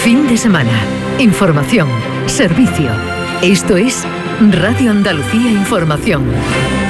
Fin de semana. Información. Servicio. Esto es Radio Andalucía Información.